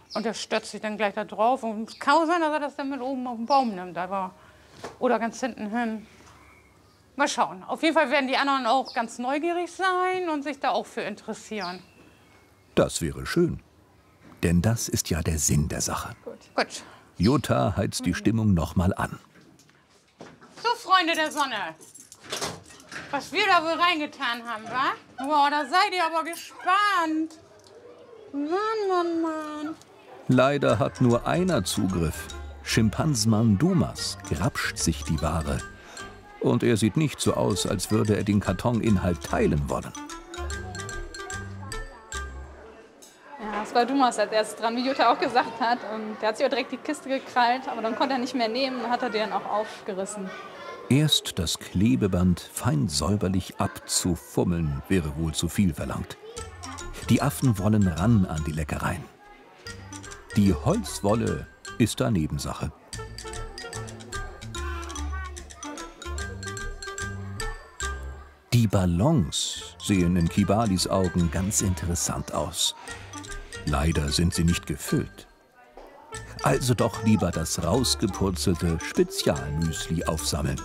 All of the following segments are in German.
Und der stürzt sich dann gleich da drauf. Und es kann auch sein, dass er das dann mit oben auf den Baum nimmt. Aber, oder ganz hinten hin. Mal schauen. Auf jeden Fall werden die anderen auch ganz neugierig sein und sich da auch für interessieren. Das wäre schön. Denn das ist ja der Sinn der Sache. Gut. Jutta heizt die Stimmung noch mal an. So, Freunde der Sonne. Was wir da wohl reingetan haben, wa? Wow, da seid ihr aber gespannt. Mann. Leider hat nur einer Zugriff. Schimpansmann Dumas grapscht sich die Ware. Und er sieht nicht so aus, als würde er den Kartoninhalt teilen wollen. Ja, es war Dumas als erstes dran, wie Jutta auch gesagt hat. Und der hat sich auch direkt die Kiste gekrallt, aber dann konnte er nicht mehr nehmen und hat er den auch aufgerissen. Erst das Klebeband fein säuberlich abzufummeln, wäre wohl zu viel verlangt. Die Affen wollen ran an die Leckereien. Die Holzwolle ist da Nebensache. Die Ballons sehen in Kibalis Augen ganz interessant aus. Leider sind sie nicht gefüllt. Also doch lieber das rausgepurzelte Spezialmüsli aufsammeln.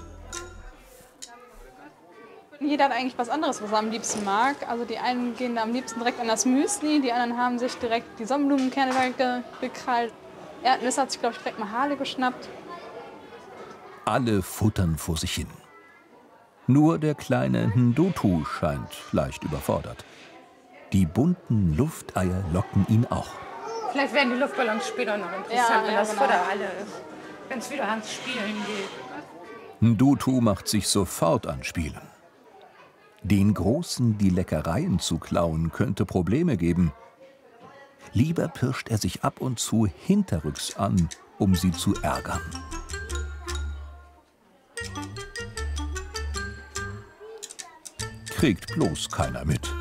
Jeder hat eigentlich was anderes, was er am liebsten mag. Also die einen gehen da am liebsten direkt an das Müsli, die anderen haben sich direkt die Sonnenblumenkerne gekrallt. Erdnüsse hat sich, glaube ich, direkt mal Harle geschnappt. Alle futtern vor sich hin. Nur der kleine Ndutu scheint leicht überfordert. Die bunten Lufteier locken ihn auch. Vielleicht werden die Luftballons später noch interessant, wenn das genau. Futter alle ist. Wenn es wieder ans Spielen geht. Ndutu macht sich sofort an Spielen. Den Großen die Leckereien zu klauen, könnte Probleme geben. Lieber pirscht er sich ab und zu hinterrücks an, um sie zu ärgern. Kriegt bloß keiner mit.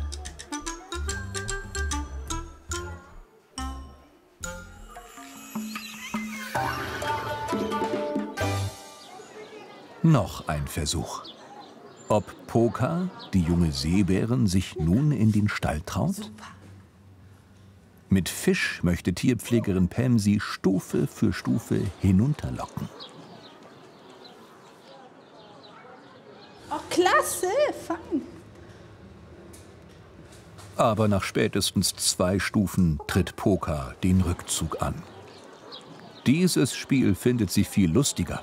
Noch ein Versuch. Ob Poka, die junge Seebärin, sich nun in den Stall traut? Super. Mit Fisch möchte Tierpflegerin Pam sie Stufe für Stufe hinunterlocken. Oh, klasse, fang. Aber nach spätestens 2 Stufen tritt Poka den Rückzug an. Dieses Spiel findet sie viel lustiger.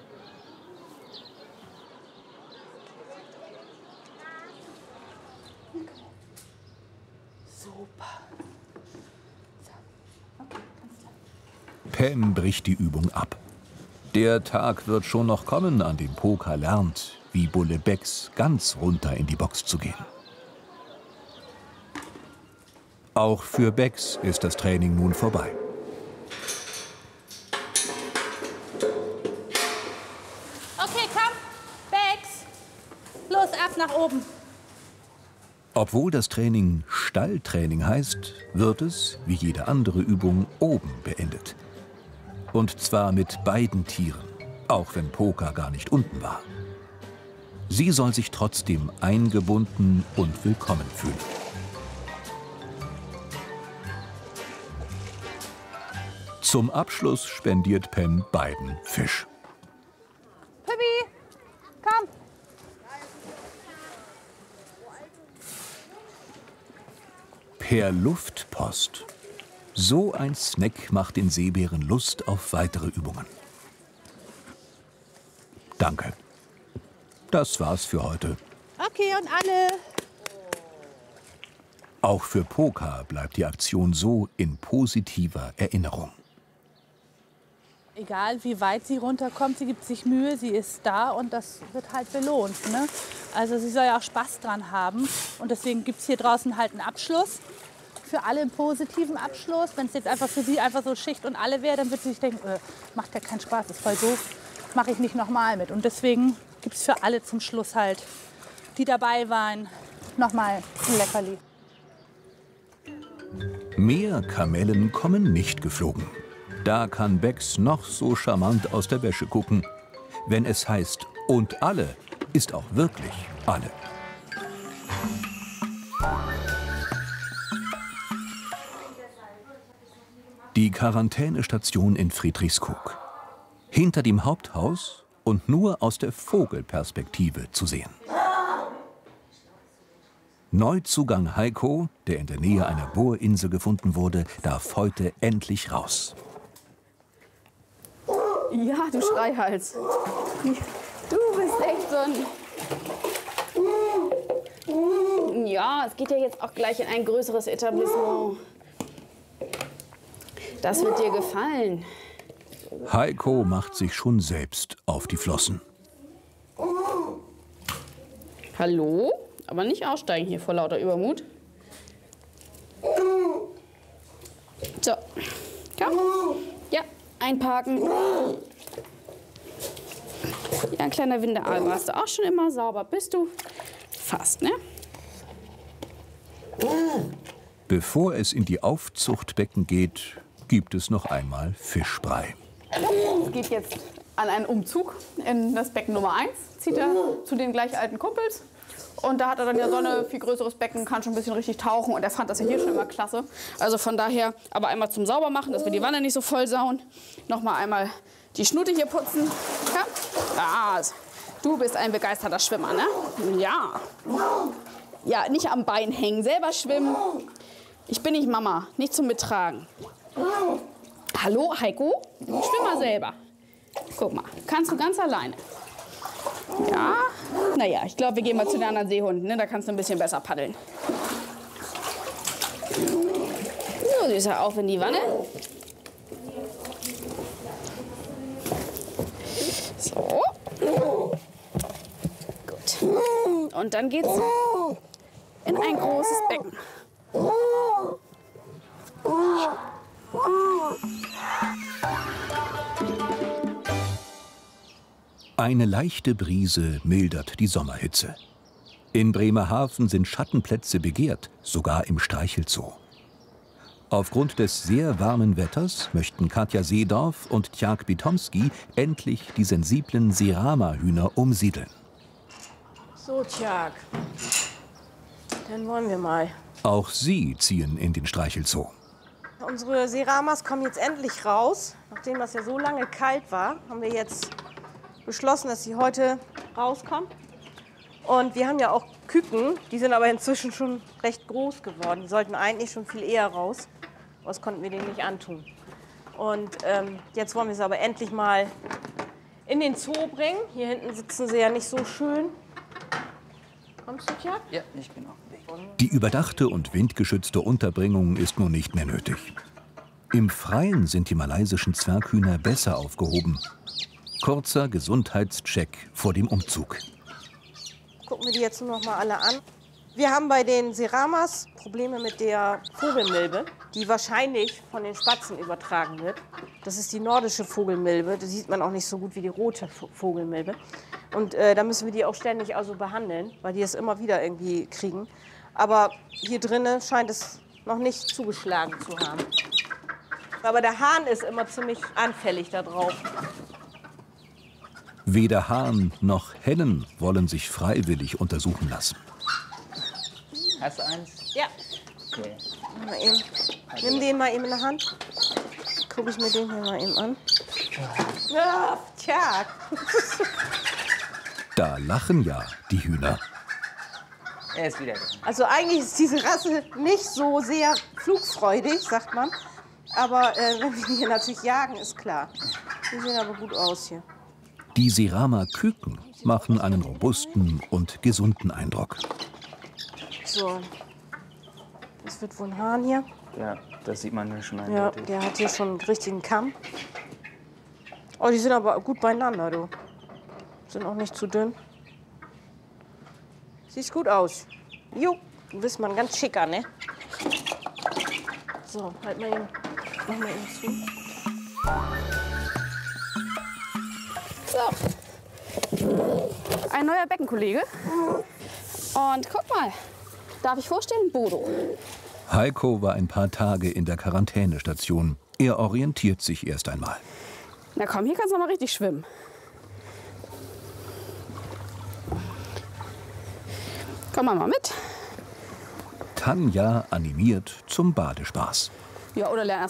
Pam bricht die Übung ab. Der Tag wird schon noch kommen, an dem Poka lernt, wie Bulle Bex ganz runter in die Box zu gehen. Auch für Bex ist das Training nun vorbei. Okay, komm, Bex. Los, ab nach oben. Obwohl das Training Stalltraining heißt, wird es, wie jede andere Übung, oben beendet. Und zwar mit beiden Tieren, auch wenn Poka gar nicht unten war. Sie soll sich trotzdem eingebunden und willkommen fühlen. Zum Abschluss spendiert Pam beiden Fisch. Pippi, komm. Per Luftpost. So ein Snack macht den Seebären Lust auf weitere Übungen. Danke. Das war's für heute. Okay, und alle. Auch für Poka bleibt die Aktion so in positiver Erinnerung. Egal wie weit sie runterkommt, sie gibt sich Mühe, sie ist da und das wird halt belohnt. Ne? Also sie soll ja auch Spaß dran haben und deswegen gibt es hier draußen halt einen Abschluss. Für alle einen positiven Abschluss. Wenn es jetzt einfach für sie einfach so Schicht und alle wäre, dann würde sie sich denken, macht ja keinen Spaß, ist voll doof, mache ich nicht nochmal mit. Und deswegen gibt es für alle zum Schluss halt, die dabei waren, nochmal ein Leckerli. Mehr Kamellen kommen nicht geflogen. Da kann Bex noch so charmant aus der Wäsche gucken. Wenn es heißt, und alle, ist auch wirklich alle. Die Quarantänestation in Friedrichskoog. Hinter dem Haupthaus und nur aus der Vogelperspektive zu sehen. Neuzugang Heiko, der in der Nähe einer Bohrinsel gefunden wurde, darf heute endlich raus. Ja, du Schreihals. Du bist echt so ein... Ja, es geht ja jetzt auch gleich in ein größeres Etablissement. Das wird dir gefallen. Heiko macht sich schon selbst auf die Flossen. Hallo? Aber nicht aussteigen hier vor lauter Übermut. So, komm. Ja, einparken. Ja, ein kleiner Windeaal. Warst du auch schon immer sauber? Bist du? Fast, ne? Bevor es in die Aufzuchtbecken geht, gibt es noch einmal Fischbrei. Es geht jetzt an einen Umzug in das Becken Nummer 1. Zieht er zu den gleich alten Kumpels. Und da hat er dann ja so ein viel größeres Becken, kann schon ein bisschen richtig tauchen. Und er fand das ja hier schon immer klasse. Also von daher, aber einmal zum Saubermachen, dass wir die Wanne nicht so voll sauen. Nochmal einmal die Schnute hier putzen. Ja. Ah, du bist ein begeisterter Schwimmer, ne? Ja. Ja, nicht am Bein hängen, selber schwimmen. Ich bin nicht Mama, nicht zum Mittragen. Hallo, Heiko? Schwimm mal selber. Guck mal, kannst du ganz alleine. Ja, naja, ich glaube, wir gehen mal zu den anderen Seehunden, ne? Da kannst du ein bisschen besser paddeln. So, Süßer, auf in die Wanne. So. Gut. Und dann geht's in ein großes Becken. Eine leichte Brise mildert die Sommerhitze. In Bremerhaven sind Schattenplätze begehrt, sogar im Streichelzoo. Aufgrund des sehr warmen Wetters möchten Katja Seedorf und Tjag Bitomski endlich die sensiblen Serama-Hühner umsiedeln. So, Tjag, dann wollen wir mal. Auch sie ziehen in den Streichelzoo. Unsere Seramas kommen jetzt endlich raus. Nachdem das ja so lange kalt war, haben wir jetzt beschlossen, dass sie heute rauskommen. Und wir haben ja auch Küken, die sind aber inzwischen schon recht groß geworden. Die sollten eigentlich schon viel eher raus. Aber das konnten wir denen nicht antun. Und jetzt wollen wir sie aber endlich mal in den Zoo bringen. Hier hinten sitzen sie ja nicht so schön. Kommst du, Tjag? Ja, ich bin auf dem Weg. Die überdachte und windgeschützte Unterbringung ist nun nicht mehr nötig. Im Freien sind die malaysischen Zwerghühner besser aufgehoben. Kurzer Gesundheitscheck vor dem Umzug. Gucken wir die jetzt nur noch mal alle an. Wir haben bei den Seramas Probleme mit der Vogelmilbe, die wahrscheinlich von den Spatzen übertragen wird. Das ist die nordische Vogelmilbe. Das sieht man auch nicht so gut wie die rote Vogelmilbe. Und da müssen wir die auch ständig also behandeln, weil die es immer wieder irgendwie kriegen. Aber hier drinnen scheint es noch nicht zugeschlagen zu haben. Aber der Hahn ist immer ziemlich anfällig da drauf. Weder Hahn noch Hennen wollen sich freiwillig untersuchen lassen. Hast du eins? Ja. Okay. Mal eben. Nimm den mal eben in der Hand. Gucke ich mir den hier mal eben an. Ja, tja. Da lachen ja die Hühner. Er ist wieder drin. Also eigentlich ist diese Rasse nicht so sehr flugfreudig, sagt man. Aber wenn wir die hier natürlich jagen, ist klar. Die sehen aber gut aus hier. Die Serama-Küken machen einen robusten und gesunden Eindruck. So. Das wird wohl ein Hahn hier. Ja, das sieht man ja schon Ja, eindeutig. der hat hier schon einen richtigen Kamm. Oh, die sind aber gut beieinander, du. Sind auch nicht zu dünn. Siehst gut aus. Jo, du bist mal ein ganz schicker, ne? So, halt mal eben. Mach mal eben zu. So. Ein neuer Beckenkollege. Und guck mal. Darf ich vorstellen? Bodo. Heiko war ein paar Tage in der Quarantänestation. Er orientiert sich erst einmal. Na komm, hier kannst du noch mal richtig schwimmen. Komm mal mit. Tanja animiert zum Badespaß. Ja, oder lern erst mal